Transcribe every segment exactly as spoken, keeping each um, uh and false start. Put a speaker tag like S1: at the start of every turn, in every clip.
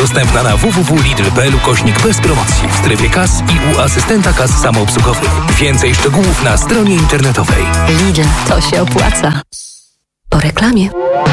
S1: Dostępna na w w w kropka lidl kropka p l ukośnik bez promocji w strefie kas i u asystenta kas samoobsługowych. Więcej szczegółów na stronie internetowej.
S2: Lidl, to się opłaca. Po reklamie.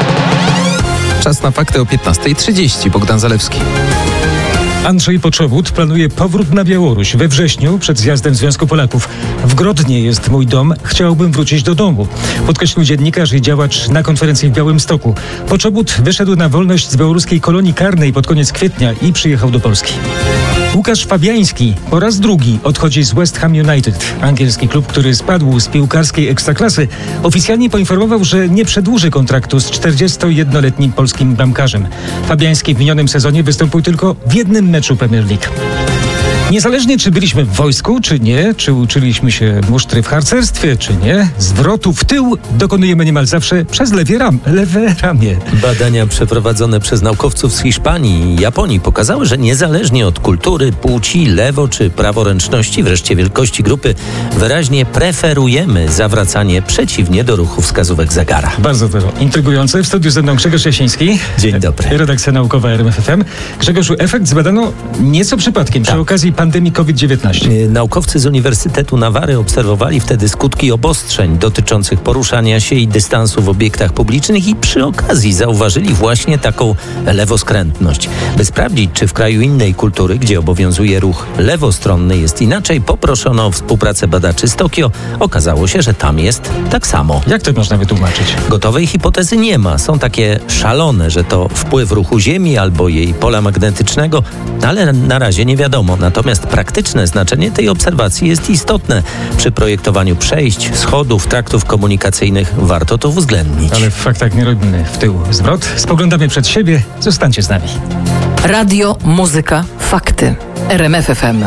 S3: Czas na fakty o piętnasta trzydzieści. Bogdan Zalewski.
S4: Andrzej Poczobut planuje powrót na Białoruś we wrześniu przed zjazdem Związku Polaków. W Grodnie jest mój dom, chciałbym wrócić do domu, podkreślił dziennikarz i działacz na konferencji w Białymstoku. Poczobut wyszedł na wolność z białoruskiej kolonii karnej pod koniec kwietnia i przyjechał do Polski. Łukasz Fabiański po raz drugi odchodzi z West Ham United. Angielski klub, który spadł z piłkarskiej ekstraklasy, oficjalnie poinformował, że nie przedłuży kontraktu z czterdziestojednoletnim polskim bramkarzem. Fabiański w minionym sezonie wystąpił tylko w jednym meczu Premier League. Niezależnie czy byliśmy w wojsku, czy nie, czy uczyliśmy się musztry w harcerstwie, czy nie, zwrotu w tył dokonujemy niemal zawsze przez lewie ram, lewe ramię.
S5: Badania przeprowadzone przez naukowców z Hiszpanii i Japonii pokazały, że niezależnie od kultury, płci, lewo czy praworęczności, wreszcie wielkości grupy, wyraźnie preferujemy zawracanie przeciwnie do ruchu wskazówek zegara.
S4: Bardzo to intrygujące. W studiu ze mną Grzegorz Jasiński.
S5: Dzień dobry.
S4: Redakcja naukowa R M F F M. Grzegorzu, efekt zbadano nieco przypadkiem tak. przy okazji pandemii COVID dziewiętnaście.
S5: Naukowcy z Uniwersytetu Nawary obserwowali wtedy skutki obostrzeń dotyczących poruszania się i dystansu w obiektach publicznych i przy okazji zauważyli właśnie taką lewoskrętność. By sprawdzić, czy w kraju innej kultury, gdzie obowiązuje ruch lewostronny, jest inaczej, poproszono o współpracę badaczy z Tokio. Okazało się, że tam jest tak samo.
S4: Jak to można wytłumaczyć?
S5: Gotowej hipotezy nie ma. Są takie szalone, że to wpływ ruchu Ziemi albo jej pola magnetycznego, ale na razie nie wiadomo. Natomiast praktyczne znaczenie tej obserwacji jest istotne. Przy projektowaniu przejść, schodów, traktów komunikacyjnych warto to uwzględnić.
S4: Ale w faktach nie robimy w tył zwrot. Spoglądamy przed siebie. Zostańcie z nami.
S2: Radio, muzyka, fakty. R M F F M.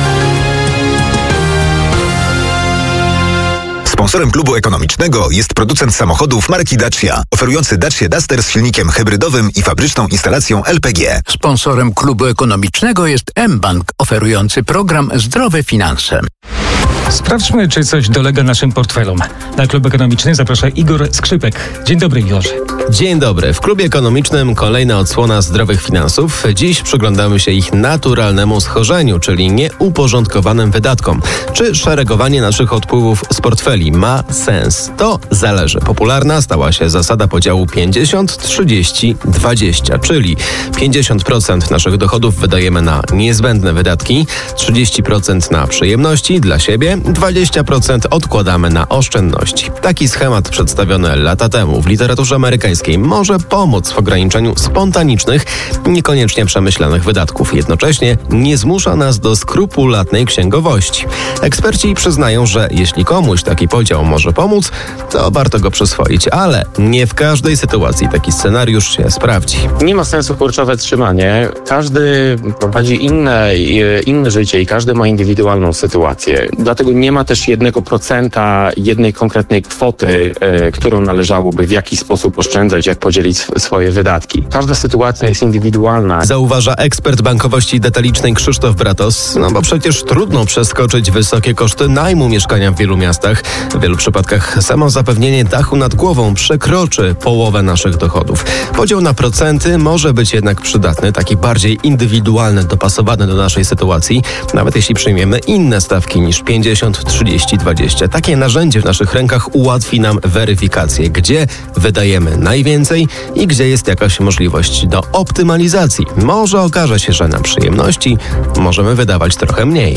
S6: Sponsorem klubu ekonomicznego jest producent samochodów marki Dacia, oferujący Dacia Duster z silnikiem hybrydowym i fabryczną instalacją L P G.
S7: Sponsorem klubu ekonomicznego jest mBank, oferujący program Zdrowe Finanse.
S4: Sprawdźmy, czy coś dolega naszym portfelom. Na klub ekonomiczny zaprasza Igor Skrzypek. Dzień dobry, Igorze.
S8: Dzień dobry. W klubie ekonomicznym kolejna odsłona zdrowych finansów. Dziś przyglądamy się ich naturalnemu schorzeniu, czyli nieuporządkowanym wydatkom. Czy szeregowanie naszych odpływów z portfeli ma sens? To zależy. Popularna stała się zasada podziału pięćdziesiąt trzydzieści dwadzieścia, czyli pięćdziesiąt procent naszych dochodów wydajemy na niezbędne wydatki, trzydzieści procent na przyjemności dla siebie, dwadzieścia procent odkładamy na oszczędności. Taki schemat przedstawiony lata temu w literaturze amerykańskiej może pomóc w ograniczeniu spontanicznych, niekoniecznie przemyślanych wydatków. Jednocześnie nie zmusza nas do skrupulatnej księgowości. Eksperci przyznają, że jeśli komuś taki podział może pomóc, to warto go przyswoić, ale nie w każdej sytuacji taki scenariusz się sprawdzi.
S9: Nie ma sensu kurczowe trzymanie. Każdy prowadzi inne, inne życie i każdy ma indywidualną sytuację. Dlatego nie ma też jednego procenta, jednej konkretnej kwoty, e, którą należałoby w jakiś sposób oszczędzać, jak podzielić sw- swoje wydatki. Każda sytuacja jest indywidualna.
S8: Zauważa ekspert bankowości detalicznej Krzysztof Bratos, no bo przecież trudno przeskoczyć wysokie koszty najmu mieszkania w wielu miastach. W wielu przypadkach samo zapewnienie dachu nad głową przekroczy połowę naszych dochodów. Podział na procenty może być jednak przydatny, taki bardziej indywidualny, dopasowany do naszej sytuacji, nawet jeśli przyjmiemy inne stawki niż pięćdziesiąt trzydzieści dwadzieścia. Takie narzędzie w naszych rękach ułatwi nam weryfikację, gdzie wydajemy najwięcej i gdzie jest jakaś możliwość do optymalizacji. Może okaże się, że na przyjemności możemy wydawać trochę mniej.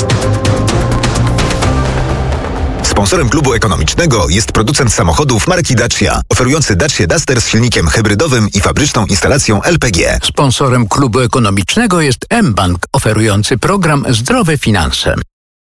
S6: Sponsorem klubu ekonomicznego jest producent samochodów marki Dacia, oferujący Dacia Duster z silnikiem hybrydowym i fabryczną instalacją L P G.
S7: Sponsorem klubu ekonomicznego jest mBank, oferujący program Zdrowe Finanse.